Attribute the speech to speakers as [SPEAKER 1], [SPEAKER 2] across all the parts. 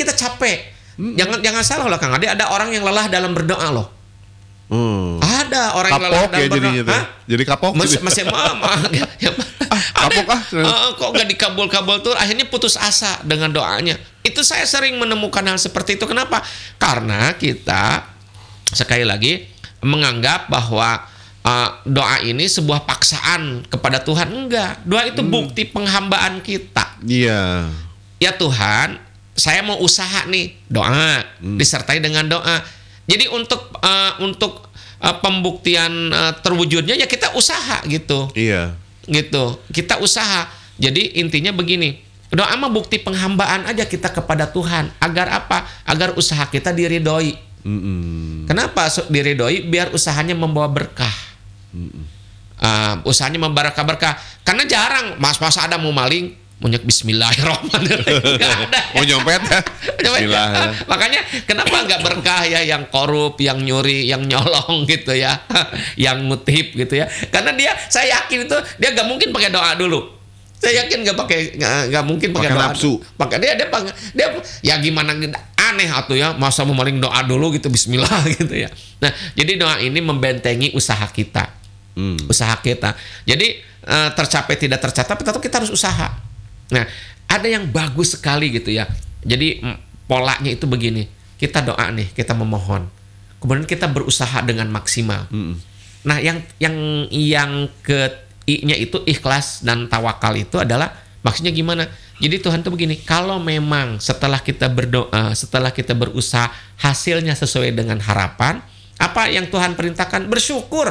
[SPEAKER 1] kita capek. Jangan salah loh Kang Ade, ada orang yang lelah dalam berdoa loh. Ada orang yang lelah
[SPEAKER 2] Kapok
[SPEAKER 1] dalam
[SPEAKER 2] ya
[SPEAKER 1] berdoa.
[SPEAKER 2] jadinya. Jadi kapok.
[SPEAKER 1] Masih
[SPEAKER 2] Kapok
[SPEAKER 1] kok gak dikabul-kabul tuh, akhirnya putus asa dengan doanya. Itu saya sering menemukan hal seperti itu. Kenapa? Karena kita sekali lagi menganggap bahwa doa ini sebuah paksaan kepada Tuhan. Enggak. Doa itu bukti penghambaan kita.
[SPEAKER 2] Iya.
[SPEAKER 1] Ya Tuhan, saya mau usaha nih, doa disertai dengan doa. Jadi untuk pembuktian terwujudnya ya kita usaha gitu.
[SPEAKER 2] Iya.
[SPEAKER 1] Gitu. Kita usaha. Jadi intinya begini, doa mah bukti penghambaan aja kita kepada Tuhan. Agar apa? Agar usaha kita diridhoi. Kenapa diridhoi? Biar usahanya membawa berkah. Usahanya membawa berkah. Karena jarang mas-mas ada mau maling, munyak bismillahirrahmanirrahim. Nggak ada.
[SPEAKER 2] Mau nyopet ya? Bismillah.
[SPEAKER 1] Makanya kenapa nggak berkah ya yang korup, yang nyuri, yang nyolong gitu ya, yang ngutip gitu ya? Karena saya yakin itu dia nggak mungkin pakai doa dulu. Saya yakin nggak mungkin pakai doa.
[SPEAKER 2] Nafsu.
[SPEAKER 1] Pakai dia ya gimana, aneh atuh ya, masa mau maling doa dulu gitu, bismillah gitu ya. Nah, jadi doa ini membentengi usaha kita. Usaha kita. Jadi tercapai tidak tercapai, tetap kita harus usaha. Nah, ada yang bagus sekali gitu ya. Jadi polanya itu begini. Kita doa nih, kita memohon. Kemudian kita berusaha dengan maksimal. Nah, yang ke I-nya itu ikhlas dan tawakal itu adalah maksudnya gimana? Jadi Tuhan tuh begini, kalau memang setelah kita berdoa, setelah kita berusaha hasilnya sesuai dengan harapan, apa yang Tuhan perintahkan? Bersyukur.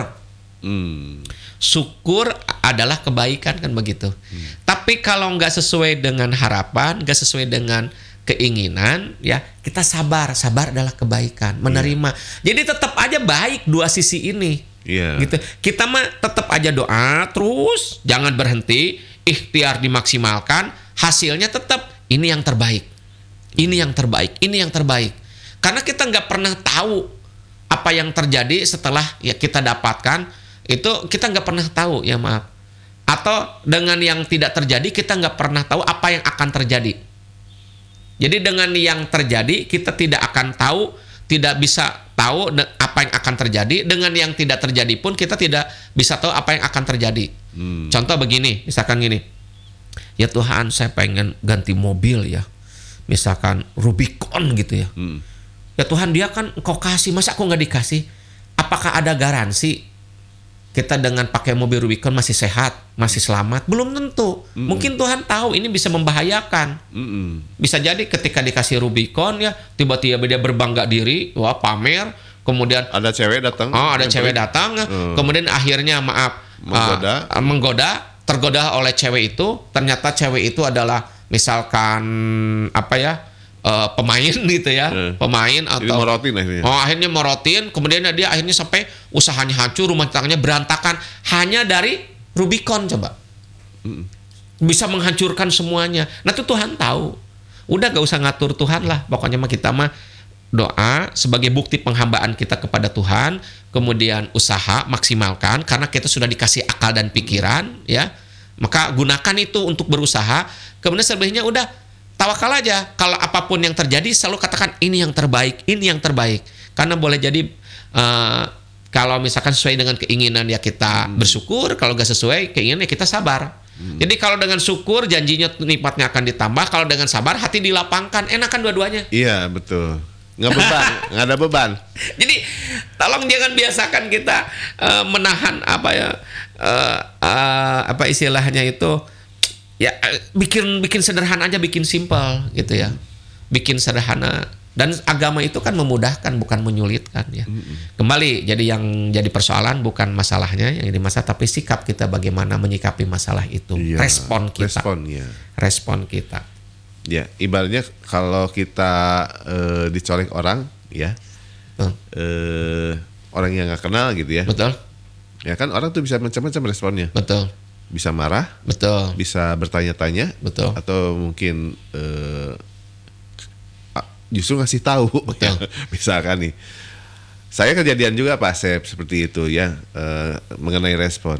[SPEAKER 1] Syukur adalah kebaikan kan begitu. Tapi kalau nggak sesuai dengan harapan, nggak sesuai dengan keinginan, ya kita sabar. Sabar adalah kebaikan, menerima. Jadi tetap aja baik dua sisi ini. Gitu. Kita mah tetap aja doa terus, jangan berhenti, ikhtiar dimaksimalkan, hasilnya tetap ini yang terbaik. Ini yang terbaik, ini yang terbaik. Karena kita nggak pernah tahu apa yang terjadi setelah ya kita dapatkan, itu kita nggak pernah tahu, ya maaf. Atau dengan yang tidak terjadi kita nggak pernah tahu apa yang akan terjadi. Jadi dengan yang terjadi kita tidak akan tahu, tidak bisa tahu apa yang akan terjadi. Dengan yang tidak terjadi pun kita tidak bisa tahu apa yang akan terjadi. Contoh begini, misalkan gini, ya Tuhan saya pengen ganti mobil ya, misalkan Rubicon gitu ya. Ya Tuhan, dia kan Engkau kasih, masa aku nggak dikasih? Apakah ada garansi kita dengan pakai mobil Rubicon masih sehat, masih selamat? Belum tentu. Mungkin Tuhan tahu ini bisa membahayakan. Bisa jadi ketika dikasih Rubicon ya, tiba-tiba dia berbangga diri, wah pamer, kemudian
[SPEAKER 2] ada cewek datang.
[SPEAKER 1] Ada cewek datang, kemudian akhirnya menggoda, tergoda oleh cewek itu. Ternyata cewek itu adalah misalkan pemain gitu ya, pemain atau akhirnya morotin, kemudian dia akhirnya sampai usahanya hancur, rumah tangganya berantakan hanya dari Rubicon. Coba bisa menghancurkan semuanya. Nah itu Tuhan tahu. Udah gak usah ngatur Tuhan lah, pokoknya kita mah doa sebagai bukti penghambaan kita kepada Tuhan, kemudian usaha maksimalkan karena kita sudah dikasih akal dan pikiran ya, maka gunakan itu untuk berusaha. Kemudian selebihnya udah tawakal aja. Kalau apapun yang terjadi selalu katakan ini yang terbaik, ini yang terbaik. Karena boleh jadi kalau misalkan sesuai dengan keinginan ya kita bersyukur, kalau gak sesuai keinginan ya kita sabar. Jadi kalau dengan syukur janjinya nikmatnya akan ditambah, kalau dengan sabar hati dilapangkan, enakan dua-duanya.
[SPEAKER 2] Iya betul. Nggak beban, nggak ada beban.
[SPEAKER 1] Jadi tolong jangan biasakan kita menahan istilahnya itu. Ya bikin sederhana aja, bikin simpel gitu ya, bikin sederhana. Dan agama itu kan memudahkan, bukan menyulitkan ya. Kembali, jadi yang jadi persoalan bukan masalahnya yang jadi masalah, tapi sikap kita bagaimana menyikapi masalah itu. Iya, respon kita.
[SPEAKER 2] Ya, ibaratnya kalau kita dicolek orang ya, orang yang nggak kenal gitu ya.
[SPEAKER 1] Betul.
[SPEAKER 2] Ya kan orang tuh bisa macam-macam responnya.
[SPEAKER 1] Betul.
[SPEAKER 2] Bisa marah,
[SPEAKER 1] betul.
[SPEAKER 2] Bisa bertanya-tanya,
[SPEAKER 1] betul.
[SPEAKER 2] Atau mungkin justru ngasih tahu,
[SPEAKER 1] betul.
[SPEAKER 2] Misalkan nih, saya kejadian juga Pak Asep seperti itu ya, mengenai respon.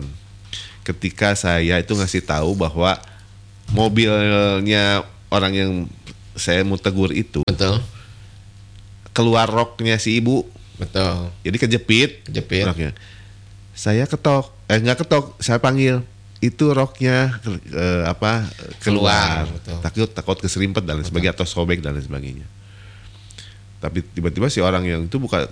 [SPEAKER 2] Ketika saya itu ngasih tahu bahwa mobilnya orang yang saya mau tegur itu,
[SPEAKER 1] Betul.
[SPEAKER 2] keluar roknya si ibu.
[SPEAKER 1] Betul.
[SPEAKER 2] Jadi kejepit roknya. Saya nggak ketok, saya panggil. Itu roknya keluar. Takut keserimpet dan lain sebagainya, atau sobek dan lain sebagainya. Tapi tiba-tiba si orang yang itu buka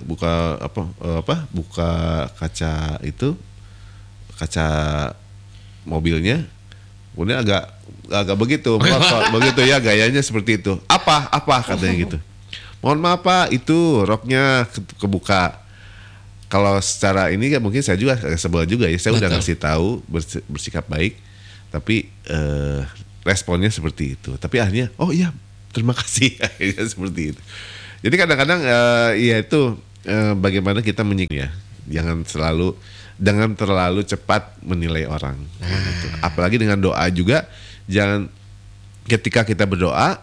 [SPEAKER 2] kaca mobilnya, kemudian agak begitu melotot, begitu ya, gayanya seperti itu. Apa katanya gitu. Mohon maaf Pak, itu roknya kebuka. Kalau secara ini kan mungkin saya juga sebel juga ya. Saya udah ngasih tahu, bersikap baik, tapi responnya seperti itu. Tapi akhirnya, oh iya, terima kasih. Akhirnya seperti itu. Jadi kadang-kadang ya itu bagaimana kita menyikapi ya. Jangan terlalu cepat menilai orang. Gitu. Apalagi dengan doa juga, jangan ketika kita berdoa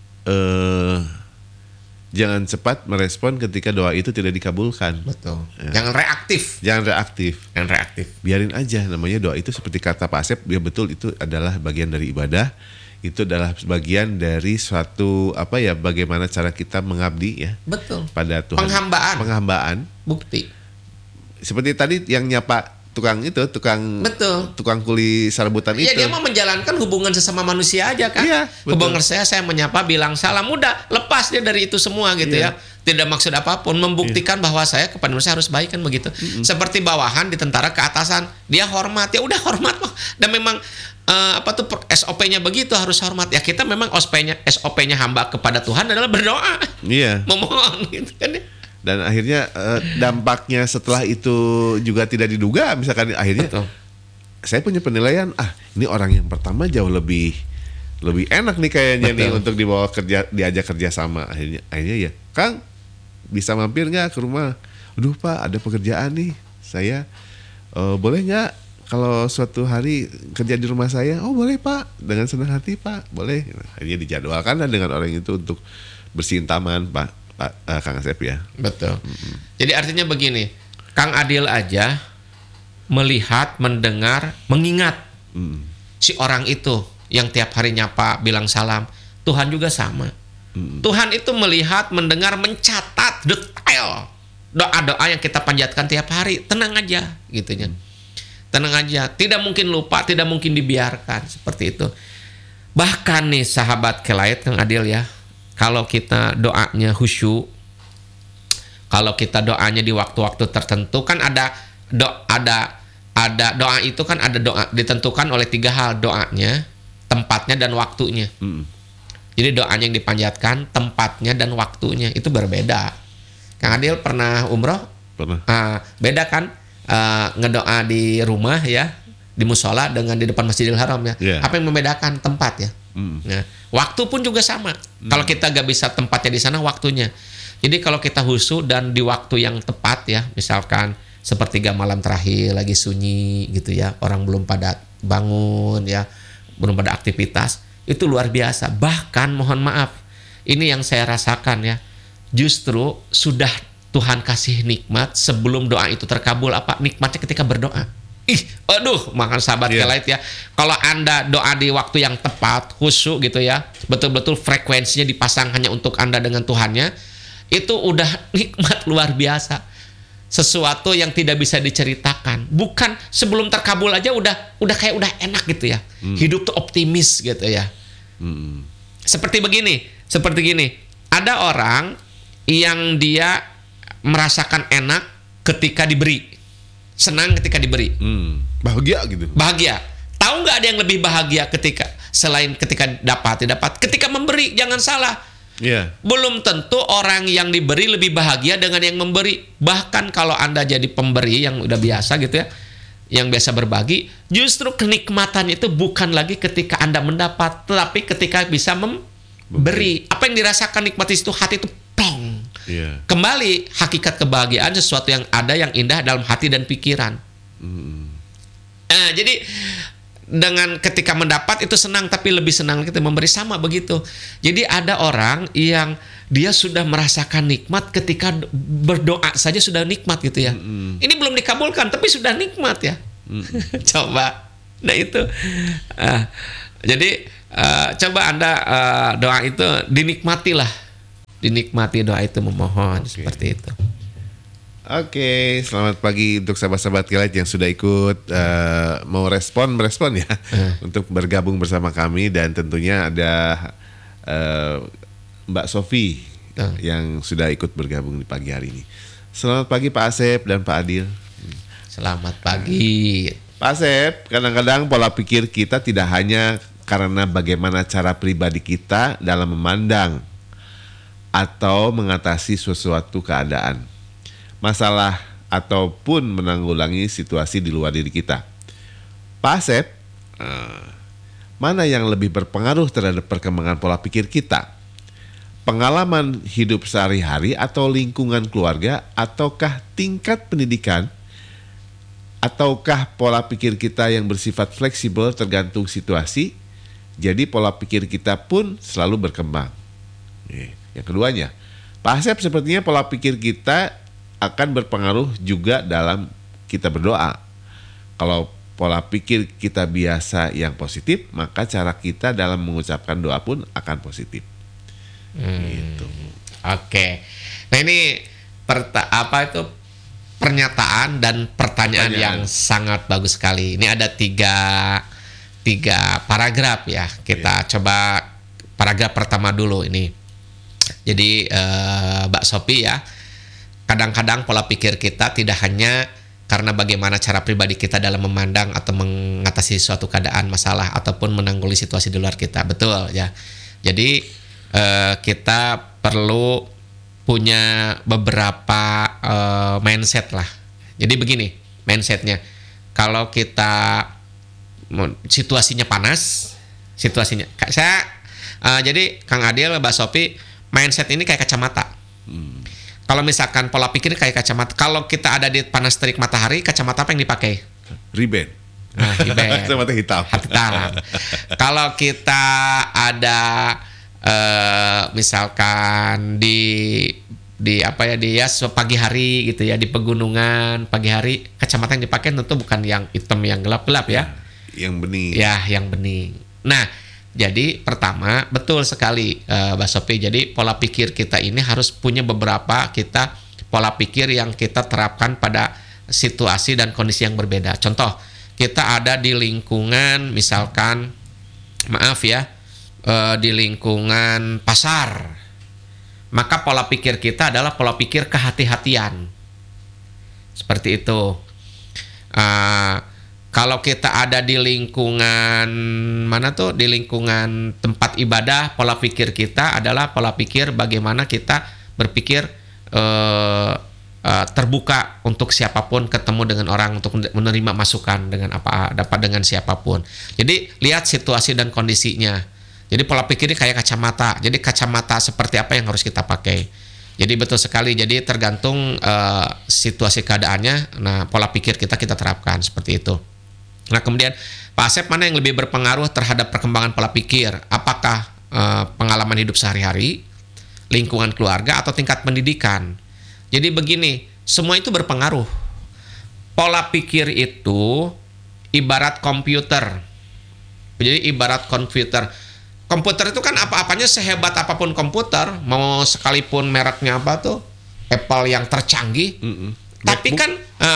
[SPEAKER 2] jangan cepat merespon ketika doa itu tidak dikabulkan.
[SPEAKER 1] Betul.
[SPEAKER 2] Ya.
[SPEAKER 1] Jangan reaktif.
[SPEAKER 2] Biarin aja, namanya doa itu seperti kata Pak Asep, ya betul, itu adalah bagian dari ibadah. Itu adalah bagian dari suatu bagaimana cara kita mengabdi ya.
[SPEAKER 1] Betul.
[SPEAKER 2] Pada Tuhan. Penghambaan.
[SPEAKER 1] Bukti.
[SPEAKER 2] Seperti tadi yang nyapa tukang kuli sarabutan itu.
[SPEAKER 1] Iya, dia mau menjalankan hubungan sesama manusia aja kan.
[SPEAKER 2] Iya,
[SPEAKER 1] hubungan saya menyapa, bilang salam, udah lepas dia dari itu semua gitu ya. Tidak maksud apapun, membuktikan bahwa saya kepada manusia harus baik kan begitu. Seperti bawahan di tentara ke atasan, dia hormat, ya udah hormat loh. Dan memang SOP-nya begitu, harus hormat. Ya kita memang SOP-nya hamba kepada Tuhan adalah berdoa.
[SPEAKER 2] Iya.
[SPEAKER 1] Memohon gitu kan ya.
[SPEAKER 2] Dan akhirnya dampaknya setelah itu juga tidak diduga, misalkan akhirnya
[SPEAKER 1] Betul.
[SPEAKER 2] Saya punya penilaian, ini orang yang pertama jauh lebih enak nih kayaknya. Betul. Nih untuk diajak kerja sama. Akhirnya ya, Kang bisa mampir nggak ke rumah? Aduh Pak, ada pekerjaan nih, saya boleh nggak kalau suatu hari kerja di rumah saya? Oh boleh Pak, dengan senang hati Pak, boleh. Akhirnya dijadwalkan dengan orang itu untuk bersihin taman Pak. Kang Asep ya.
[SPEAKER 1] Betul. Jadi artinya begini, Kang Adil aja melihat, mendengar, mengingat si orang itu yang tiap hari nyapa, bilang salam. Tuhan juga sama. Tuhan itu melihat, mendengar, mencatat detail doa-doa yang kita panjatkan tiap hari. Tenang aja, gitunya. Tenang aja. Tidak mungkin lupa, tidak mungkin dibiarkan seperti itu. Bahkan nih sahabat Kelait, Kang Adil ya. Kalau kita doanya khusyuk, kalau kita doanya di waktu-waktu tertentu, kan ada doa itu kan ada doa ditentukan oleh 3 hal, doanya, tempatnya, dan waktunya. Jadi doanya yang dipanjatkan, tempatnya, dan waktunya itu berbeda. Kang Adil pernah umroh?
[SPEAKER 2] Pernah.
[SPEAKER 1] Beda kan ngedoa di rumah ya, di musola dengan di depan Masjidil Haram ya.
[SPEAKER 2] Yeah.
[SPEAKER 1] Apa yang membedakan? Tempat ya. Nah, waktu pun juga sama. Kalau kita gak bisa tempatnya di sana, waktunya. Jadi kalau kita khusyuk dan di waktu yang tepat ya, misalkan sepertiga malam terakhir lagi sunyi gitu ya, orang belum pada bangun ya, belum pada aktivitas, itu luar biasa. Bahkan mohon maaf, ini yang saya rasakan ya, justru sudah Tuhan kasih nikmat sebelum doa itu terkabul. Apa nikmatnya ketika berdoa? Makan sahabat Kelait ya. Kalau Anda doa di waktu yang tepat, khusyuk gitu ya, betul-betul frekuensinya dipasang hanya untuk Anda dengan Tuhannya, itu udah nikmat luar biasa. Sesuatu yang tidak bisa diceritakan. Bukan sebelum terkabul aja udah kayak udah enak gitu ya. Hidup tuh optimis gitu ya. Seperti gini. Ada orang yang dia merasakan enak ketika diberi. Senang ketika diberi.
[SPEAKER 2] Bahagia gitu.
[SPEAKER 1] Bahagia. Tahu nggak ada yang lebih bahagia selain ketika dapat? Ketika memberi, jangan salah.
[SPEAKER 2] Yeah.
[SPEAKER 1] Belum tentu orang yang diberi lebih bahagia dengan yang memberi. Bahkan kalau Anda jadi pemberi yang udah biasa gitu ya, yang biasa berbagi, justru kenikmatan itu bukan lagi ketika Anda mendapat, tetapi ketika bisa memberi. Apa yang dirasakan nikmat itu, hati itu plong.
[SPEAKER 2] Yeah.
[SPEAKER 1] Kembali hakikat kebahagiaan sesuatu yang ada yang indah dalam hati dan pikiran. Jadi dengan ketika mendapat itu senang, tapi lebih senang kita memberi, sama begitu. Jadi ada orang yang dia sudah merasakan nikmat ketika berdoa saja sudah nikmat gitu ya. Ini belum dikabulkan tapi sudah nikmat ya. Coba. Nah itu Jadi coba Anda doa itu dinikmati doa itu memohon seperti itu.
[SPEAKER 2] Oke, selamat pagi untuk sahabat-sahabat Kilat yang sudah ikut mau merespon ya untuk bergabung bersama kami, dan tentunya ada Mbak Sofi yang sudah ikut bergabung di pagi hari ini. Selamat pagi Pak Asep dan Pak Adil.
[SPEAKER 1] Selamat pagi.
[SPEAKER 2] Pak Asep, kadang-kadang pola pikir kita tidak hanya karena bagaimana cara pribadi kita dalam memandang atau mengatasi sesuatu keadaan, masalah ataupun menanggulangi situasi di luar diri kita. Pak Asep, mana yang lebih berpengaruh terhadap perkembangan pola pikir kita? Pengalaman hidup sehari-hari atau lingkungan keluarga, ataukah tingkat pendidikan, ataukah pola pikir kita yang bersifat fleksibel tergantung situasi? Jadi pola pikir kita pun selalu berkembang. Yang keduanya, Pak Asep, sepertinya pola pikir kita akan berpengaruh juga dalam kita berdoa. Kalau pola pikir kita biasa yang positif, maka cara kita dalam mengucapkan doa pun akan positif. Gitu.
[SPEAKER 1] Oke. Nah ini pernyataan dan pertanyaan yang sangat bagus sekali. Ini ada tiga paragraf ya. Kita coba paragraf pertama dulu ini. Jadi Mbak Sophie ya, kadang-kadang pola pikir kita tidak hanya karena bagaimana cara pribadi kita dalam memandang atau mengatasi suatu keadaan, masalah ataupun menanggulangi situasi di luar kita. Betul ya. Jadi kita perlu punya beberapa mindset lah. Jadi begini mindsetnya. Kalau kita situasinya panas, jadi Kang Adil, Mbak Sophie, mindset ini kayak kacamata. Kalau misalkan pola pikir kayak kacamata, kalau kita ada di panas terik matahari, kacamata apa yang dipakai?
[SPEAKER 2] Ray-Ban.
[SPEAKER 1] Nah, Ray-Ban.
[SPEAKER 2] Kacamata hitam.
[SPEAKER 1] Kalau kita ada misalkan di pagi hari gitu ya, di pegunungan pagi hari, kacamata yang dipakai tentu bukan yang hitam yang gelap-gelap ya.
[SPEAKER 2] Yang bening.
[SPEAKER 1] Ya, yang bening. Nah, jadi pertama betul sekali Mbak Sophie. Jadi pola pikir kita ini harus punya beberapa pola pikir yang kita terapkan pada situasi dan kondisi yang berbeda. Contoh, kita ada di lingkungan misalkan di lingkungan pasar. Maka pola pikir kita adalah pola pikir kehati-hatian. Seperti itu. Kalau kita ada di lingkungan di lingkungan tempat ibadah, pola pikir kita adalah pola pikir bagaimana kita berpikir terbuka untuk siapapun, ketemu dengan orang, untuk menerima masukan dengan dapat dengan siapapun. Jadi lihat situasi dan kondisinya. Jadi pola pikirnya kayak kacamata. Jadi kacamata seperti apa yang harus kita pakai. Jadi betul sekali. Jadi tergantung situasi keadaannya. Nah, pola pikir kita terapkan seperti itu. Nah, kemudian Pak Asep, mana yang lebih berpengaruh terhadap perkembangan pola pikir? Apakah pengalaman hidup sehari-hari, lingkungan keluarga, atau tingkat pendidikan? Jadi begini, semua itu berpengaruh. Pola pikir itu ibarat komputer. Jadi ibarat komputer. Komputer itu kan apa-apanya sehebat apapun komputer, mau sekalipun mereknya Apple yang tercanggih, tapi kan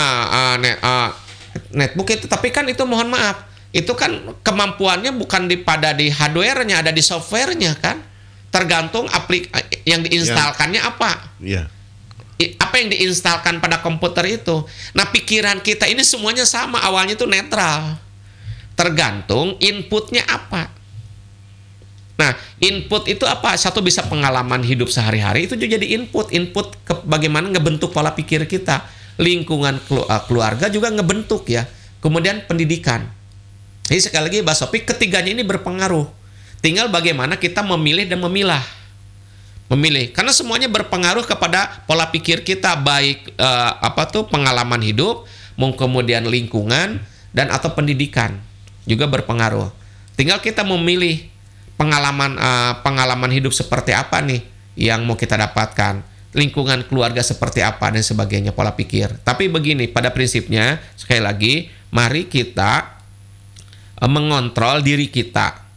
[SPEAKER 1] netbook itu, tapi kan itu mohon maaf, itu kan kemampuannya bukan di hardware-nya, ada di software-nya kan. Tergantung yang diinstalkannya apa.
[SPEAKER 2] Iya.
[SPEAKER 1] Apa yang diinstalkan pada komputer itu. Nah, pikiran kita ini semuanya sama, awalnya itu netral. Tergantung inputnya apa. Nah, input itu apa? Satu bisa pengalaman hidup sehari-hari, itu jadi input bagaimana ngebentuk pola pikir kita. Lingkungan keluarga juga ngebentuk ya. Kemudian pendidikan. Jadi sekali lagi Mbak Sophie, ketiganya ini berpengaruh. Tinggal bagaimana kita memilih dan memilah. Karena semuanya berpengaruh kepada pola pikir kita, baik pengalaman hidup, kemudian lingkungan dan atau pendidikan juga berpengaruh. Tinggal kita memilih pengalaman hidup seperti apa nih yang mau kita dapatkan, lingkungan keluarga seperti apa dan sebagainya, pola pikir. Tapi begini, pada prinsipnya sekali lagi, mari kita mengontrol diri kita.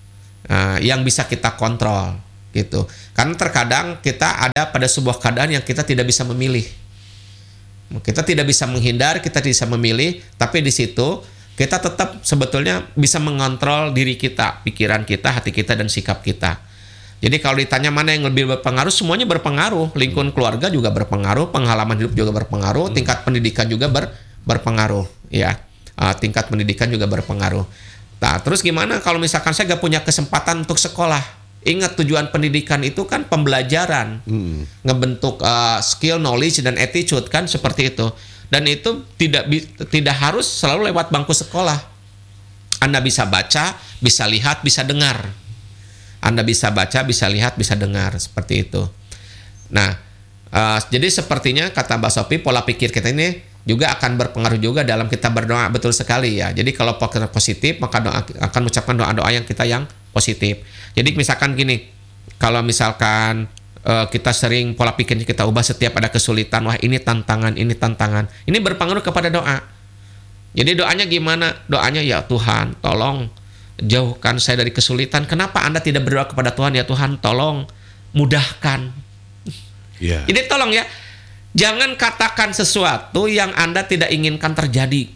[SPEAKER 1] yang bisa kita kontrol gitu. Karena terkadang kita ada pada sebuah keadaan yang kita tidak bisa memilih. Kita tidak bisa menghindar, kita tidak bisa memilih, tapi di situ kita tetap sebetulnya bisa mengontrol diri kita, pikiran kita, hati kita, dan sikap kita. Jadi kalau ditanya mana yang lebih berpengaruh, semuanya berpengaruh. Lingkungan keluarga juga berpengaruh, pengalaman hidup juga berpengaruh, tingkat pendidikan juga berpengaruh, ya. Tingkat pendidikan juga berpengaruh. Nah, terus gimana kalau misalkan saya gak punya kesempatan untuk sekolah? Ingat, tujuan pendidikan itu kan pembelajaran, ngebentuk skill, knowledge, dan attitude kan, seperti itu. Dan itu tidak harus selalu lewat bangku sekolah. Anda bisa baca, bisa lihat, bisa dengar. Anda bisa baca, bisa lihat, bisa dengar, seperti itu. Nah, jadi sepertinya kata Mbak Sophie, pola pikir kita ini juga akan berpengaruh juga dalam kita berdoa, betul sekali ya. Jadi kalau positif, maka akan mengucapkan doa-doa yang positif. Jadi misalkan gini, kalau misalkan kita sering pola pikir kita ubah setiap ada kesulitan, wah ini tantangan, ini berpengaruh kepada doa. Jadi doanya gimana? Doanya, ya Tuhan, tolong jauhkan saya dari kesulitan. Kenapa Anda tidak berdoa kepada Tuhan, ya Tuhan, tolong mudahkan.
[SPEAKER 2] Yeah.
[SPEAKER 1] Jadi tolong ya, jangan katakan sesuatu yang Anda tidak inginkan terjadi.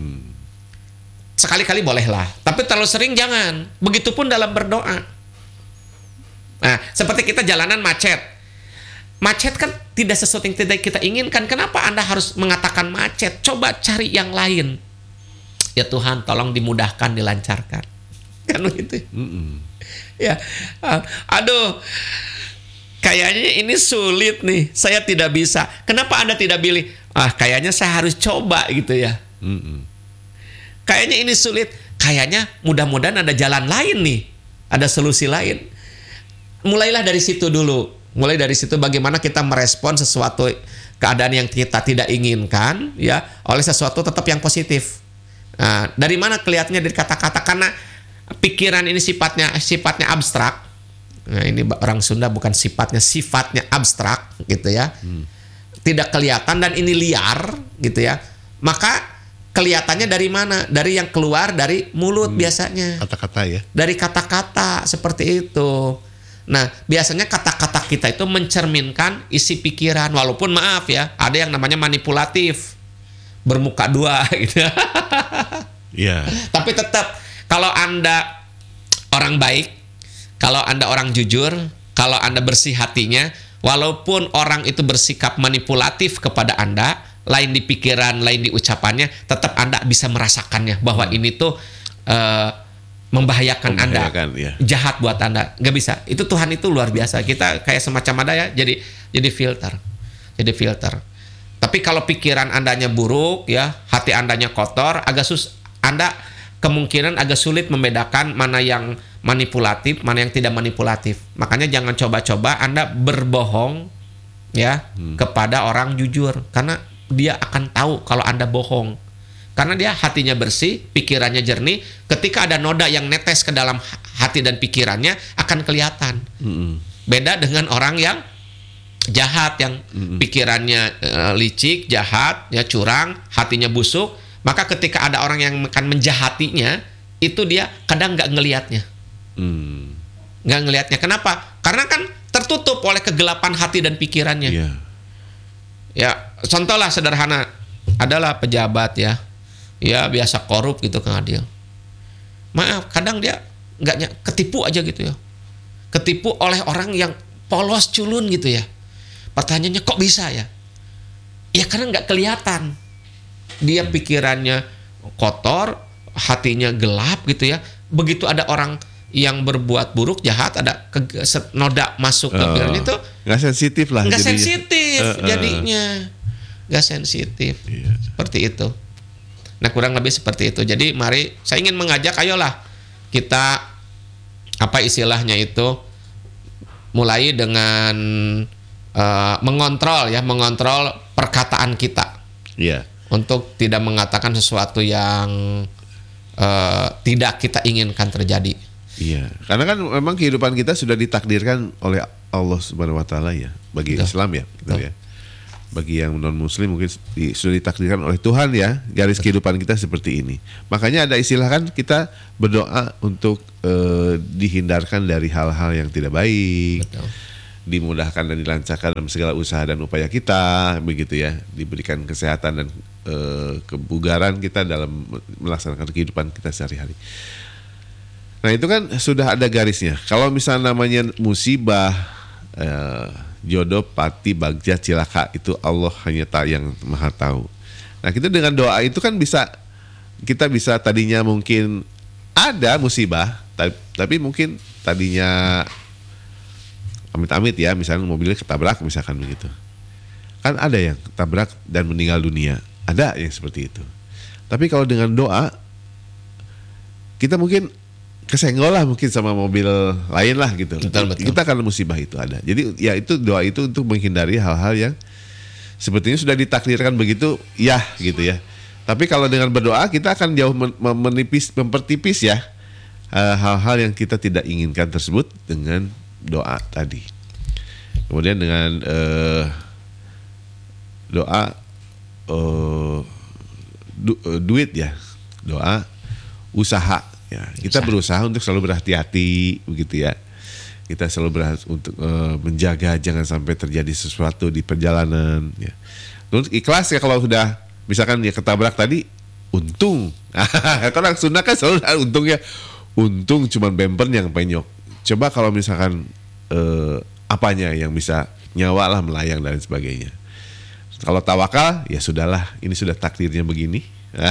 [SPEAKER 1] Sekali-kali bolehlah, tapi terlalu sering jangan. Begitupun dalam berdoa. Nah, seperti kita jalanan macet. Macet kan tidak sesuatu yang tidak kita inginkan. Kenapa Anda harus mengatakan macet? Coba cari yang lain. Ya Tuhan, tolong dimudahkan, dilancarkan. Kan begitu. Ya, aduh, kayaknya ini sulit nih. Saya tidak bisa. Kenapa Anda tidak pilih? Kayaknya saya harus coba gitu ya. Kayaknya ini sulit. Kayaknya mudah-mudahan ada jalan lain nih. Ada solusi lain. Mulailah dari situ dulu. Mulai dari situ bagaimana kita merespon sesuatu keadaan yang kita tidak inginkan ya oleh sesuatu tetap yang positif. Nah, dari mana kelihatannya? Dari kata-kata, karena pikiran ini sifatnya abstrak. Nah, ini orang Sunda bukan sifatnya abstrak gitu ya. Tidak kelihatan dan ini liar gitu ya. Maka kelihatannya dari mana? Dari yang keluar dari mulut biasanya.
[SPEAKER 2] Kata-kata ya. Dari
[SPEAKER 1] kata-kata seperti itu. Nah, biasanya kata-kata kita itu mencerminkan isi pikiran. Walaupun maaf ya, ada yang namanya manipulatif, bermuka dua gitu.
[SPEAKER 2] Iya.
[SPEAKER 1] Tapi tetap kalau Anda orang baik, kalau Anda orang jujur, kalau Anda bersih hatinya, walaupun orang itu bersikap manipulatif kepada Anda, lain di pikiran, lain di ucapannya, tetap Anda bisa merasakannya bahwa ini tuh membahayakan Anda,
[SPEAKER 2] ya.
[SPEAKER 1] Jahat buat Anda. Nggak bisa. Itu Tuhan itu luar biasa. Kita kayak semacam ada ya, jadi filter. Jadi filter. Tapi kalau pikiran Andanya buruk ya, hati Andanya kotor, Anda kemungkinan agak sulit membedakan mana yang manipulatif, mana yang tidak manipulatif. Makanya jangan coba-coba Anda berbohong ya kepada orang jujur, karena dia akan tahu kalau Anda bohong. Karena dia hatinya bersih, pikirannya jernih. Ketika ada noda yang netes ke dalam hati dan pikirannya akan kelihatan. Beda dengan orang yang jahat, yang pikirannya licik, jahat, ya curang, hatinya busuk. Maka ketika ada orang yang akan menjahatinya, itu dia kadang nggak ngelihatnya. Nggak ngelihatnya. Kenapa? Karena kan tertutup oleh kegelapan hati dan pikirannya.
[SPEAKER 2] Yeah.
[SPEAKER 1] Ya, contohlah sederhana, adalah pejabat ya biasa korup gitu Kang Adil. Maaf, kadang dia nggak ketipu aja gitu ya. Ketipu oleh orang yang polos culun gitu ya. Pertanyaannya kok bisa ya? Ya karena nggak kelihatan. Dia pikirannya kotor, hatinya gelap gitu ya. Begitu ada orang yang berbuat buruk, jahat, ada noda masuk ke pikirannya itu
[SPEAKER 2] nggak sensitif lah.
[SPEAKER 1] Nggak sensitif jadinya. Nggak sensitif.
[SPEAKER 2] Iya.
[SPEAKER 1] Seperti itu. Nah, kurang lebih seperti itu. Jadi mari, saya ingin mengajak, ayolah kita apa istilahnya itu, mulai dengan mengontrol perkataan kita.
[SPEAKER 2] Iya.
[SPEAKER 1] Untuk tidak mengatakan sesuatu yang tidak kita inginkan terjadi.
[SPEAKER 2] Iya. Karena kan memang kehidupan kita sudah ditakdirkan oleh Allah Subhanahu wa taala ya, bagi
[SPEAKER 1] Betul.
[SPEAKER 2] Islam ya, gitu ya. Bagi yang non muslim mungkin sudah ditakdirkan oleh Tuhan ya, garis kehidupan kita seperti ini. Makanya ada istilah kan, kita berdoa untuk dihindarkan dari hal-hal yang tidak baik.
[SPEAKER 1] Betul.
[SPEAKER 2] Dimudahkan dan dilancarkan dalam segala usaha dan upaya kita, begitu ya. Diberikan kesehatan dan kebugaran kita dalam melaksanakan kehidupan kita sehari-hari. Nah itu kan sudah ada garisnya. Kalau misalnya namanya musibah, jodoh, pati, bagja, cilaka, itu Allah hanya yang maha tahu. Nah kita dengan doa itu kan kita bisa tadinya mungkin ada musibah, tapi mungkin tadinya amit-amit ya, misalnya mobilnya ketabrak misalkan begitu. Kan ada yang ketabrak dan meninggal dunia, ada yang seperti itu. Tapi kalau dengan doa, kita mungkin kesenggol lah mungkin sama mobil lain lah gitu.
[SPEAKER 1] Betul.
[SPEAKER 2] Kita karena musibah itu ada. Jadi ya itu doa itu untuk menghindari hal-hal yang sepertinya sudah ditakdirkan begitu ya gitu ya. Tapi kalau dengan berdoa kita akan jauh mempertipis ya hal-hal yang kita tidak inginkan tersebut dengan doa tadi. Kemudian dengan doa duit ya, doa usaha ya. Kita berusaha untuk selalu berhati-hati begitu ya. Kita selalu berusaha untuk menjaga jangan sampai terjadi sesuatu di perjalanan ya. Terus ikhlas ya, kalau sudah misalkan dia ketabrak tadi, untung. Orang Sunda kan selalu untungnya, untung cuman bemper yang penyok. Coba kalau misalkan apanya yang bisa, nyawa lah melayang dan sebagainya. Kalau tawakal ya sudahlah, ini sudah takdirnya begini.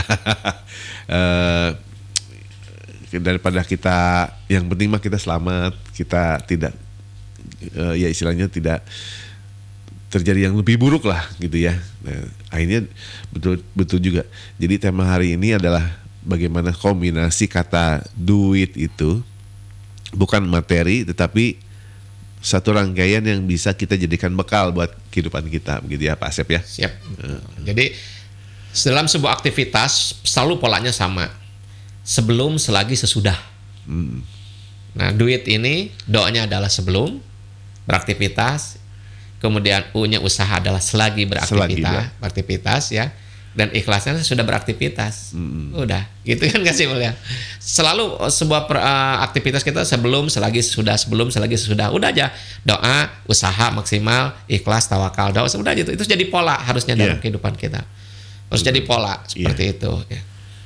[SPEAKER 2] Daripada kita, yang penting mah kita selamat, kita tidak ya istilahnya tidak terjadi yang lebih buruk lah gitu ya. Nah, akhirnya betul juga. Jadi tema hari ini adalah bagaimana kombinasi kata duit itu bukan materi, tetapi satu rangkaian yang bisa kita jadikan bekal buat kehidupan kita, begitu ya Pak Asep ya.
[SPEAKER 1] Siap. Jadi dalam sebuah aktivitas selalu polanya sama. Sebelum, selagi, sesudah. Nah, duit ini doanya adalah sebelum beraktivitas, kemudian U-nya usaha adalah selagi beraktivitas ya. Dan ikhlasnya sudah beraktivitas. Udah, gitu kan gak sih ya. Selalu sebuah aktivitas kita sebelum, selagi, sesudah, sebelum, selagi, sesudah. Udah aja, doa, usaha maksimal, ikhlas, tawakal, doa, udah gitu. Itu jadi pola harusnya dalam kehidupan kita. Harus jadi pola seperti itu ya.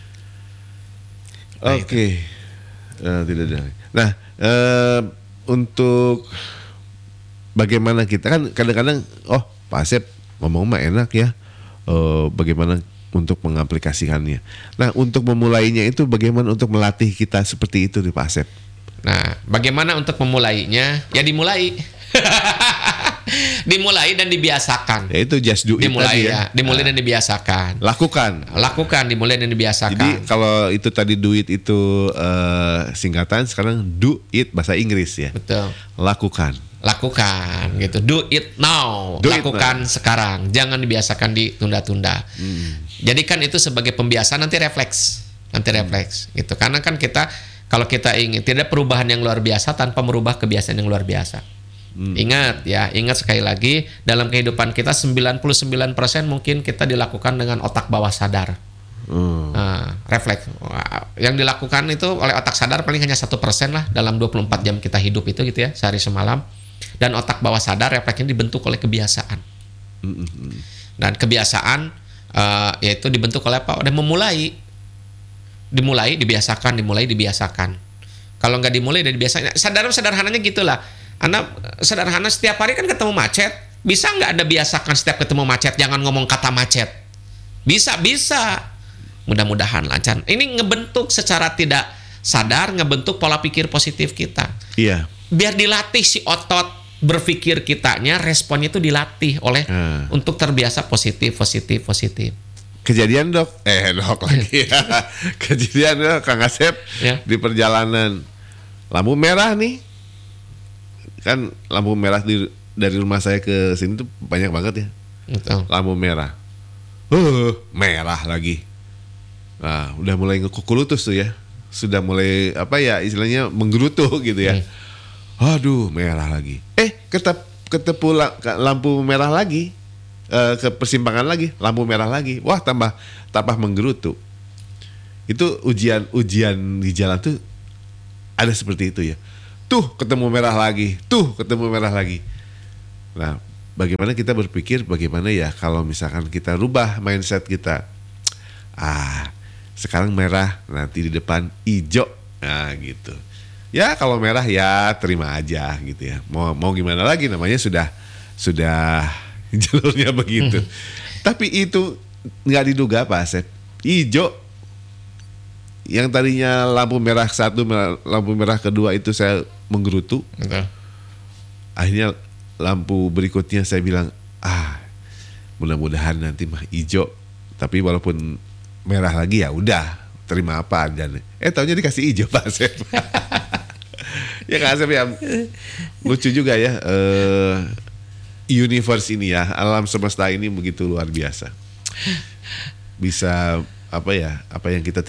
[SPEAKER 2] Oke. Tidak ada. Nah, untuk bagaimana kita kan kadang-kadang, oh Pak Asep ngomong mah enak ya. Bagaimana untuk mengaplikasikannya. Nah, untuk memulainya itu bagaimana untuk melatih kita seperti itu nih Pak Asep?
[SPEAKER 1] Nah, bagaimana untuk memulainya? Ya dimulai. Dimulai dan dibiasakan.
[SPEAKER 2] Ya itu just do it
[SPEAKER 1] dimulai
[SPEAKER 2] tadi ya.
[SPEAKER 1] Dimulai dan dibiasakan.
[SPEAKER 2] Lakukan,
[SPEAKER 1] dimulai dan dibiasakan.
[SPEAKER 2] Jadi kalau itu tadi do it itu singkatan, sekarang do it bahasa Inggris ya.
[SPEAKER 1] Betul.
[SPEAKER 2] Lakukan
[SPEAKER 1] gitu. Do it now. Lakukan sekarang. Jangan dibiasakan ditunda-tunda. Jadikan itu sebagai pembiasaan, nanti refleks gitu. Karena kan kalau kita ingin tidak perubahan yang luar biasa tanpa merubah kebiasaan yang luar biasa. Ingat sekali lagi, dalam kehidupan kita 99% mungkin kita dilakukan dengan otak bawah sadar. Refleks. Yang dilakukan itu oleh otak sadar paling hanya 1% lah dalam 24 jam kita hidup itu gitu ya, sehari semalam. Dan otak bawah sadar refleksnya dibentuk oleh kebiasaan. Dan kebiasaan yaitu dibentuk oleh apa? Oleh dimulai, dibiasakan. Kalau nggak dimulai dan dibiasakan, sederhananya gitulah. Anda sederhana, setiap hari kan ketemu macet, bisa nggak Anda biasakan setiap ketemu macet jangan ngomong kata macet? Bisa. Mudah-mudahan lancar. Ini ngebentuk secara tidak sadar, ngebentuk pola pikir positif kita.
[SPEAKER 2] Iya.
[SPEAKER 1] Biar dilatih si otot berpikir kitanya, responnya itu dilatih oleh untuk terbiasa positif.
[SPEAKER 2] Kejadian dok lagi ya. Kejadian dok Kang Asep di perjalanan lampu merah nih. Kan lampu merah dari rumah saya ke sini tuh banyak banget ya.
[SPEAKER 1] Betul.
[SPEAKER 2] Lampu merah. Merah lagi. Nah, udah mulai ngekukulutus tuh ya. Sudah mulai istilahnya menggerutu gitu ya. Aduh, merah lagi. Ketemu lampu merah lagi. ke persimpangan lagi, lampu merah lagi. Wah, tambah menggerutu. Itu ujian di jalan tuh ada seperti itu ya. Tuh ketemu merah lagi. Nah, bagaimana kita berpikir, bagaimana ya kalau misalkan kita rubah mindset kita. Sekarang merah, nanti di depan hijau. Nah, gitu. Ya kalau merah ya terima aja gitu ya. Mau gimana lagi, namanya sudah jalurnya begitu. Tapi itu nggak diduga Pak Asep. Hijau yang tadinya lampu merah 1, lampu merah kedua itu saya menggerutu.
[SPEAKER 1] Betul.
[SPEAKER 2] Akhirnya lampu berikutnya saya bilang, mudah-mudahan nanti mah hijau. Tapi walaupun merah lagi ya udah, terima apa adanya. Taunya dikasih hijau Pak Asep. Ya Kak Asep ya, lucu juga ya, universe ini ya, alam semesta ini begitu luar biasa. Bisa apa yang kita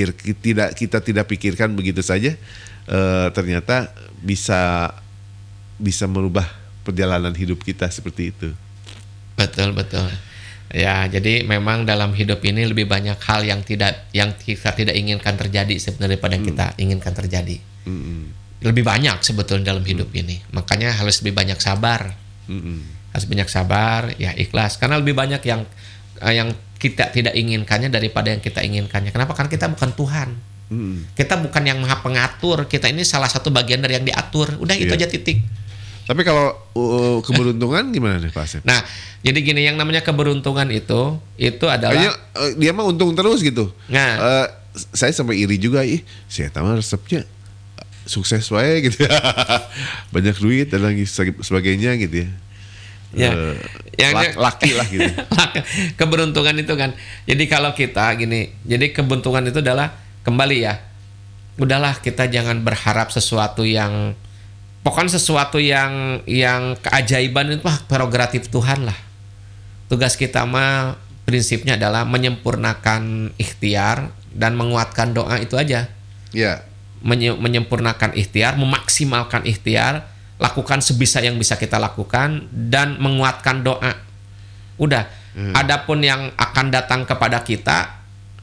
[SPEAKER 2] tidak pikirkan begitu saja, ternyata bisa merubah perjalanan hidup kita seperti itu.
[SPEAKER 1] Betul. Ya, jadi memang dalam hidup ini lebih banyak hal yang kita tidak inginkan terjadi sebenarnya daripada yang kita inginkan terjadi. Lebih banyak sebetulnya dalam hidup ini. Makanya harus lebih banyak sabar. Harus banyak sabar, ya ikhlas. Karena lebih banyak yang kita tidak inginkannya daripada yang kita inginkannya. Kenapa? Karena kita bukan Tuhan. Kita bukan yang maha pengatur. Kita ini salah satu bagian dari yang diatur. Udah itu aja, titik.
[SPEAKER 2] Tapi kalau keberuntungan gimana nih Pak Asep?
[SPEAKER 1] Nah, jadi gini, yang namanya keberuntungan itu adalah
[SPEAKER 2] dia mah untung terus gitu.
[SPEAKER 1] Nah,
[SPEAKER 2] saya sampai iri juga, saya tahu resepnya sukses wae gitu. Banyak duit dan lagi sebagainya gitu ya. Laki lah gitu.
[SPEAKER 1] Keberuntungan itu kan. Jadi kalau kita gini, jadi keberuntungan itu adalah kembali ya. Udahlah, kita jangan berharap sesuatu yang pokoknya sesuatu yang keajaiban itu prerogatif Tuhan lah. Tugas kita mah prinsipnya adalah menyempurnakan ikhtiar dan menguatkan doa, itu aja.
[SPEAKER 2] Ya.
[SPEAKER 1] Menyempurnakan ikhtiar, memaksimalkan ikhtiar, lakukan sebisa yang bisa kita lakukan dan menguatkan doa. Udah. Adapun yang akan datang kepada kita,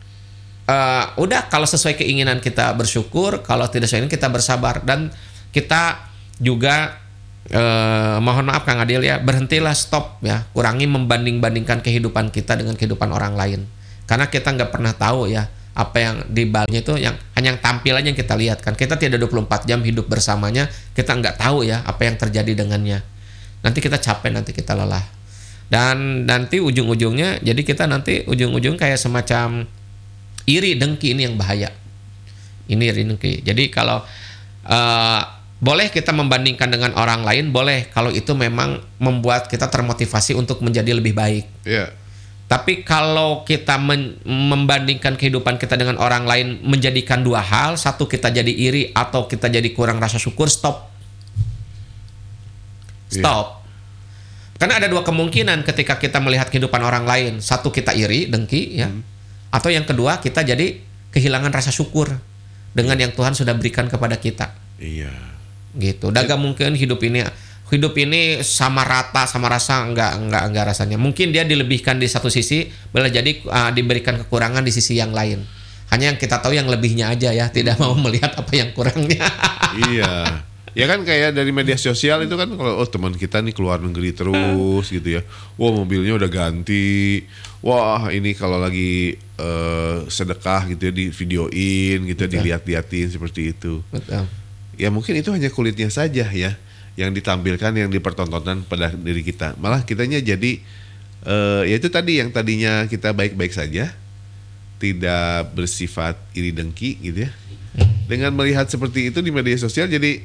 [SPEAKER 1] udah, kalau sesuai keinginan kita bersyukur, kalau tidak sesuai kita bersabar. Dan kita juga mohon maaf Kang Adil ya, berhentilah, stop ya, kurangi membanding-bandingkan kehidupan kita dengan kehidupan orang lain, karena kita nggak pernah tahu ya apa yang di baliknya itu, yang hanya yang tampil aja yang kita lihat kan. Kita tidak 24 jam hidup bersamanya, kita nggak tahu ya apa yang terjadi dengannya. Nanti kita capek, nanti kita lelah, dan nanti ujung-ujungnya jadi kita nanti ujung-ujung kayak semacam iri dengki. Ini yang bahaya, ini iri dengki. Jadi kalau boleh kita membandingkan dengan orang lain, boleh kalau itu memang membuat kita termotivasi untuk menjadi lebih baik.
[SPEAKER 2] Yeah.
[SPEAKER 1] Tapi kalau kita membandingkan kehidupan kita dengan orang lain, menjadikan dua hal, satu kita jadi iri atau kita jadi kurang rasa syukur, stop. Yeah. Karena ada dua kemungkinan ketika kita melihat kehidupan orang lain. Satu, kita iri, dengki ya. Atau yang kedua, kita jadi kehilangan rasa syukur dengan yang Tuhan sudah berikan kepada kita.
[SPEAKER 2] Iya.
[SPEAKER 1] Gitu. Udah gak mungkin hidup ini sama rata, sama rasa, enggak rasanya. Mungkin dia dilebihkan di satu sisi, boleh jadi diberikan kekurangan di sisi yang lain. Hanya yang kita tahu yang lebihnya aja ya, tidak mau melihat apa yang kurangnya.
[SPEAKER 2] Iya. Ya kan kayak dari media sosial itu kan, kalau teman kita nih keluar negeri terus gitu ya. Wah, mobilnya udah ganti. Wah, ini kalau lagi sedekah gitu ya, di videoin gitu, dilihat-liatin seperti itu.
[SPEAKER 1] Betul.
[SPEAKER 2] Ya mungkin itu hanya kulitnya saja ya yang ditampilkan, yang dipertontonkan pada diri kita. Malah kitanya jadi ya itu tadi, yang tadinya kita baik-baik saja, tidak bersifat iri dengki gitu ya. Dengan melihat seperti itu di media sosial, jadi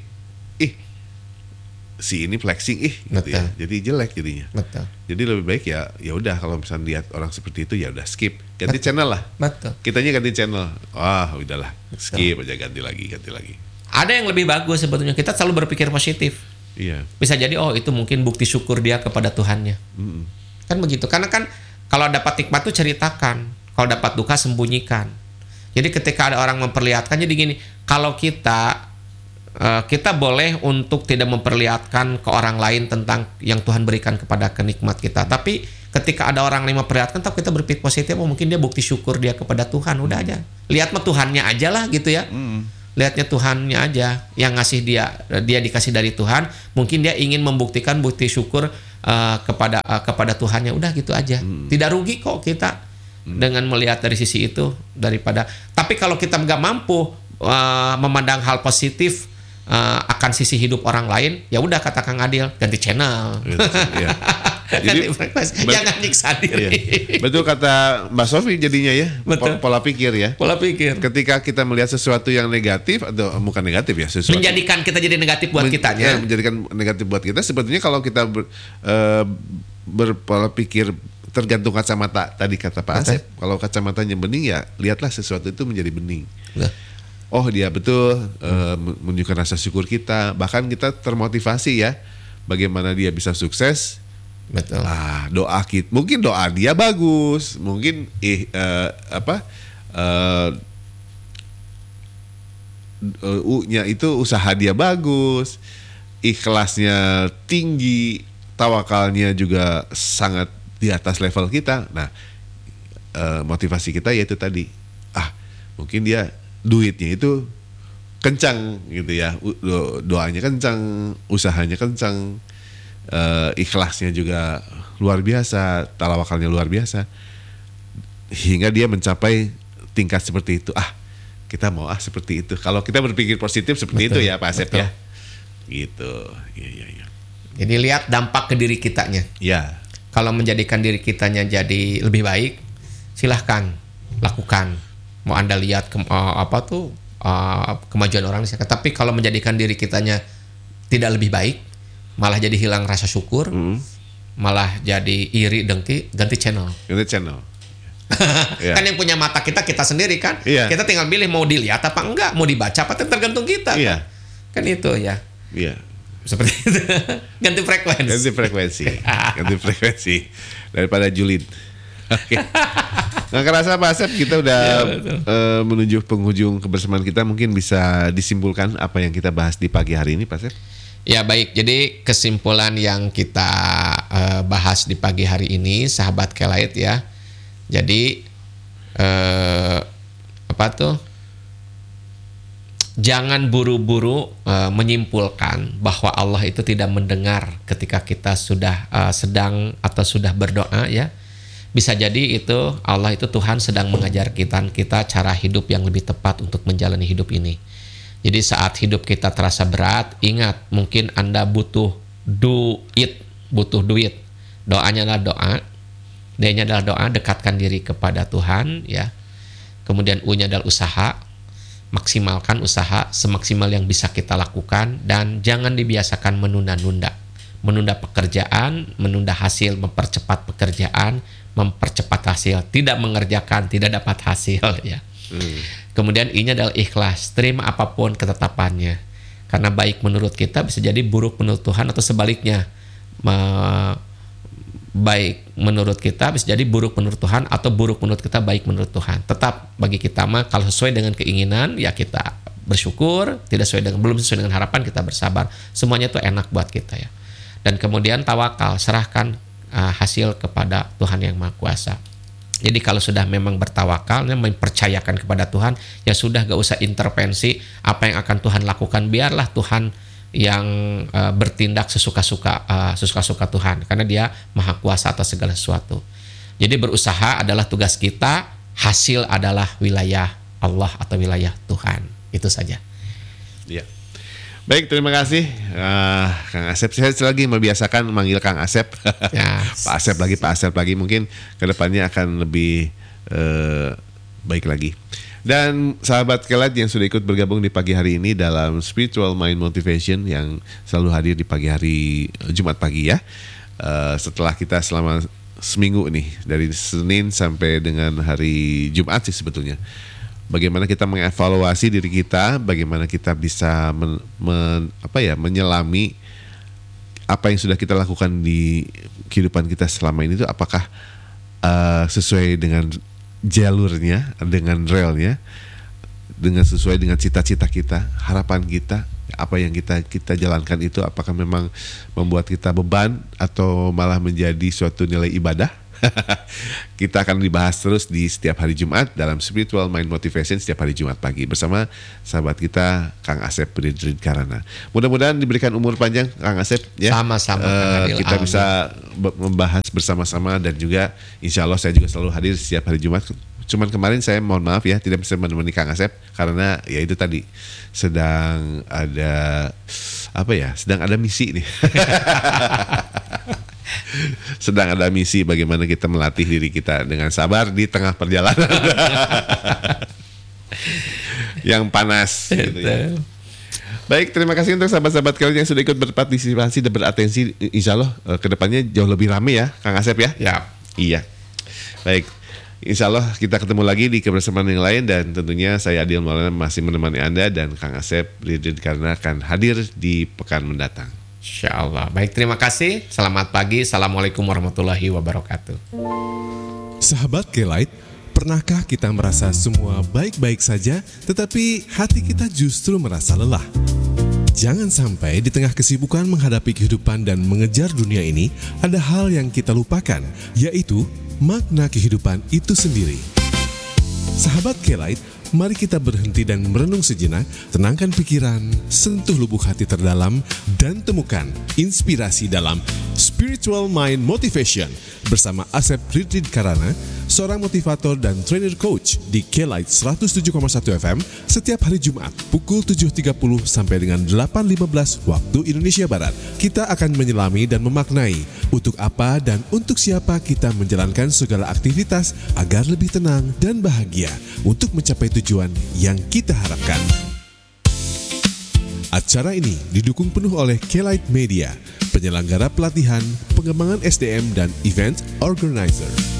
[SPEAKER 2] si ini flexing gitu ya. Jadi jelek jadinya.
[SPEAKER 1] Betul.
[SPEAKER 2] Jadi lebih baik ya udah, kalau misalnya lihat orang seperti itu ya udah skip, ganti channel lah.
[SPEAKER 1] Betul.
[SPEAKER 2] Kitanya ganti channel. Wah, udahlah, skip aja, ganti lagi.
[SPEAKER 1] Ada yang lebih bagus sebetulnya, kita selalu berpikir positif.
[SPEAKER 2] Iya.
[SPEAKER 1] Bisa jadi itu mungkin bukti syukur dia kepada Tuhannya. Kan begitu. Karena kan kalau dapat nikmat itu ceritakan, kalau dapat duka sembunyikan. Jadi ketika ada orang memperlihatkan, jadi gini, kalau kita kita boleh untuk tidak memperlihatkan ke orang lain tentang yang Tuhan berikan kepada kenikmat kita. Tapi ketika ada orang lain memperlihatkan, tapi kita berpikir positif, mungkin dia bukti syukur dia kepada Tuhan. Udah aja. Lihat mah Tuhannya aja lah gitu ya. Lihatnya Tuhannya aja yang ngasih dia dikasih dari Tuhan. Mungkin dia ingin membuktikan bukti syukur kepada Tuhannya. Udah gitu aja. Tidak rugi kok kita dengan melihat dari sisi itu daripada. Tapi kalau kita nggak mampu memandang hal positif akan sisi hidup orang lain, ya udah kata Kang Adil, ganti channel.
[SPEAKER 2] Iya.
[SPEAKER 1] Ganti frekuensi, jangan nyiksa diri.
[SPEAKER 2] Iya. Betul kata Mbak Sofi jadinya ya.
[SPEAKER 1] Betul.
[SPEAKER 2] Pola pikir ya.
[SPEAKER 1] Pola pikir.
[SPEAKER 2] Ketika kita melihat sesuatu yang negatif atau bukan negatif ya, sesuatu
[SPEAKER 1] Menjadikan kita jadi negatif buat kitanya.
[SPEAKER 2] menjadikan negatif buat kita. Sebetulnya kalau kita berpola pikir tergantung kacamata tadi kata Pak Asep. Kalau kacamatanya bening ya lihatlah sesuatu itu menjadi bening. Oh dia betul menunjukkan rasa syukur kita, bahkan kita termotivasi ya bagaimana dia bisa sukses.
[SPEAKER 1] Betul.
[SPEAKER 2] Doa kita, mungkin doa dia bagus, mungkin U-nya itu usaha dia bagus, ikhlasnya tinggi, tawakalnya juga sangat di atas level kita. Nah, motivasi kita yaitu tadi, mungkin dia duitnya itu kencang gitu ya, doanya kencang, usahanya kencang, ikhlasnya juga luar biasa, tawakalnya luar biasa, hingga dia mencapai tingkat seperti itu. Kita mau seperti itu. Kalau kita berpikir positif seperti itu ya Pak Asep ya, gitu. Iya.
[SPEAKER 1] Jadi lihat dampak ke diri kitanya.
[SPEAKER 2] Ya.
[SPEAKER 1] Kalau menjadikan diri kitanya jadi lebih baik, silahkan lakukan. Mau Anda lihat kemajuan orang misalkan. Tapi kalau menjadikan diri kitanya tidak lebih baik, malah jadi hilang rasa syukur, malah jadi iri, dengki, ganti channel.
[SPEAKER 2] Ganti channel.
[SPEAKER 1] Kan yang punya mata kita sendiri kan. Kita tinggal pilih mau dilihat apa enggak, mau dibaca apa, tergantung kita. Kan itu ya.
[SPEAKER 2] Iya.
[SPEAKER 1] Seperti itu. Ganti frekuensi. Ganti frekuensi
[SPEAKER 2] daripada julid. Oke. Nggak kerasa Pak Asep kita udah menuju penghujung kebersamaan kita. Mungkin bisa disimpulkan apa yang kita bahas di pagi hari ini Pak Asep?
[SPEAKER 1] Ya baik, jadi kesimpulan yang kita bahas di pagi hari ini sahabat Kelait ya. Jadi jangan buru-buru menyimpulkan bahwa Allah itu tidak mendengar ketika kita sudah sedang atau sudah berdoa ya. Bisa jadi itu Allah itu Tuhan sedang mengajar kita cara hidup yang lebih tepat untuk menjalani hidup ini. Jadi saat hidup kita terasa berat, ingat mungkin Anda butuh duit. Doanya adalah doa. D-nya adalah doa, dekatkan diri kepada Tuhan ya. Kemudian U-nya adalah usaha. Maksimalkan usaha semaksimal yang bisa kita lakukan dan jangan dibiasakan menunda pekerjaan, menunda hasil, mempercepat pekerjaan, mempercepat hasil, tidak mengerjakan, tidak dapat hasil ya. Kemudian I-nya adalah ikhlas, terima apapun ketetapannya. Karena baik menurut kita bisa jadi buruk menurut Tuhan atau sebaliknya. Baik menurut kita bisa jadi buruk menurut Tuhan atau buruk menurut kita baik menurut Tuhan. Tetap bagi kita mah kalau sesuai dengan keinginan ya kita bersyukur, belum sesuai dengan harapan kita bersabar. Semuanya itu enak buat kita ya. Dan kemudian tawakal, serahkan hasil kepada Tuhan yang Maha Kuasa. Jadi kalau sudah memang bertawakal, mempercayakan kepada Tuhan, ya sudah gak usah intervensi apa yang akan Tuhan lakukan, biarlah Tuhan yang bertindak sesuka-suka Tuhan, karena Dia Maha Kuasa atas segala sesuatu. Jadi berusaha adalah tugas kita, hasil adalah wilayah Allah atau wilayah Tuhan. Itu saja.
[SPEAKER 2] Ya. Baik, terima kasih Kang Asep. Saya lagi membiasakan manggil Kang Asep. Ya. Pak Asep lagi. Mungkin kedepannya akan lebih baik lagi. Dan sahabat Kelait yang sudah ikut bergabung di pagi hari ini dalam Spiritual Mind Motivation yang selalu hadir di pagi hari Jumat pagi ya. Setelah kita selama seminggu nih dari Senin sampai dengan hari Jumat sih sebetulnya. Bagaimana kita mengevaluasi diri kita, bagaimana kita bisa menyelami apa yang sudah kita lakukan di kehidupan kita selama ini itu apakah sesuai dengan jalurnya, dengan relnya, dengan sesuai dengan cita-cita kita, harapan kita, apa yang kita jalankan itu apakah memang membuat kita beban atau malah menjadi suatu nilai ibadah. Kita akan dibahas terus di setiap hari Jumat dalam Spiritual Mind Motivation setiap hari Jumat pagi bersama sahabat kita Kang Asep Ridrin Karana. Mudah-mudahan diberikan umur panjang Kang Asep ya.
[SPEAKER 1] Sama-sama, Kang Adil.
[SPEAKER 2] Kita
[SPEAKER 1] Amin.
[SPEAKER 2] bisa membahas bersama-sama dan juga insya Allah saya juga selalu hadir setiap hari Jumat. Cuman kemarin saya mohon maaf ya tidak bisa menemani Kang Asep karena ya itu tadi sedang ada sedang ada misi nih. Sedang ada misi bagaimana kita melatih diri kita dengan sabar di tengah perjalanan yang panas gitu ya. Baik, terima kasih untuk sahabat-sahabat kalian yang sudah ikut berpartisipasi dan beratensi. Insya Allah kedepannya jauh lebih ramai ya Kang Asep ya.
[SPEAKER 1] Ya.
[SPEAKER 2] Iya. Baik, insya Allah kita ketemu lagi di kebersamaan yang lain dan tentunya saya Adil Maulana masih menemani Anda dan Kang Asep Ridin karena akan hadir di pekan mendatang.
[SPEAKER 1] Insya Allah. Baik, terima kasih. Selamat pagi. Assalamualaikum warahmatullahi wabarakatuh.
[SPEAKER 3] Sahabat K-Light, pernahkah kita merasa semua baik-baik saja, tetapi hati kita justru merasa lelah? Jangan sampai di tengah kesibukan menghadapi kehidupan dan mengejar dunia ini, ada hal yang kita lupakan, yaitu makna kehidupan itu sendiri. Sahabat K-Light, mari kita berhenti dan merenung sejenak, tenangkan pikiran, sentuh lubuk hati terdalam, dan temukan inspirasi dalam Spiritual Mind Motivation bersama Asep Ridin Karana, seorang motivator dan trainer coach di K-Light 107,1 FM setiap hari Jumat pukul 7.30 sampai dengan 8.15 waktu Indonesia Barat. Kita akan menyelami dan memaknai untuk apa dan untuk siapa kita menjalankan segala aktivitas agar lebih tenang dan bahagia untuk mencapai tujuan yang kita harapkan. Acara ini didukung penuh oleh K-Light Media, penyelenggara pelatihan, pengembangan SDM, dan event organizer.